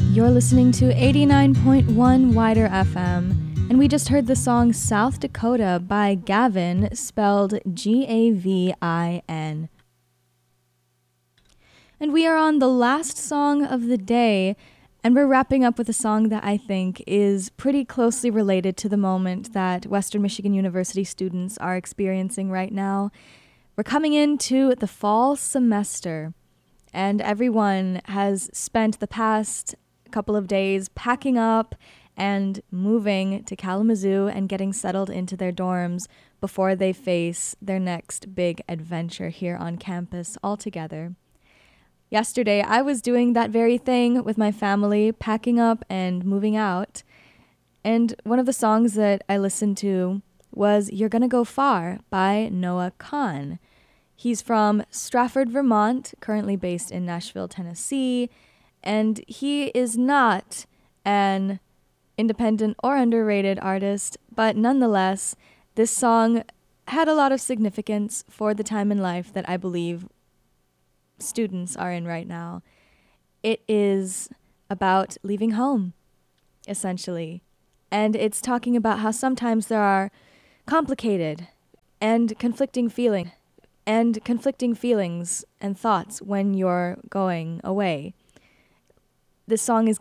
You're listening to 89.1 Wider FM, and we just heard the song South Dakota by Gavin, spelled Gavin. And we are on the last song of the day, and we're wrapping up with a song that I think is pretty closely related to the moment that Western Michigan University students are experiencing right now. We're coming into the fall semester, and everyone has spent the past couple of days packing up and moving to Kalamazoo and getting settled into their dorms before they face their next big adventure here on campus altogether. Yesterday, I was doing that very thing with my family, packing up and moving out. And one of the songs that I listened to was You're Gonna Go Far by Noah Kahan. He's from Stratford, Vermont, currently based in Nashville, Tennessee, and he is not an independent or underrated artist, but nonetheless, this song had a lot of significance for the time in life that I believe students are in right now. It is about leaving home, essentially, and it's talking about how sometimes there are complicated and conflicting feelings and thoughts when you're going away. This song is